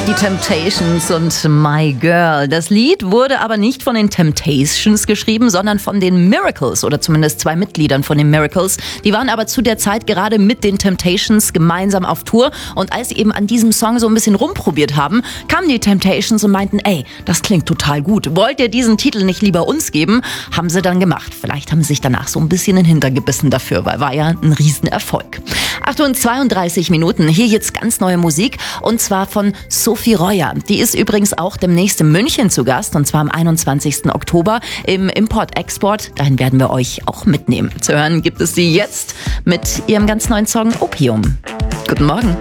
Die Temptations und My Girl. Das Lied wurde aber nicht von den Temptations geschrieben, sondern von den Miracles oder zumindest 2 Mitgliedern von den Miracles. Die waren aber zu der Zeit gerade mit den Temptations gemeinsam auf Tour und als sie eben an diesem Song so ein bisschen rumprobiert haben, kamen die Temptations und meinten, ey, das klingt total gut. Wollt ihr diesen Titel nicht lieber uns geben? Haben sie dann gemacht. Vielleicht haben sie sich danach so ein bisschen in den Hintern gebissen dafür, weil war ja ein Riesenerfolg. 8:32 Minuten. Hier jetzt ganz neue Musik und zwar von Sophie Royer. Die ist übrigens auch demnächst in München zu Gast und zwar am 21. Oktober im Import-Export. Dahin werden wir euch auch mitnehmen. Zu hören gibt es sie jetzt mit ihrem ganz neuen Song Opium. Guten Morgen.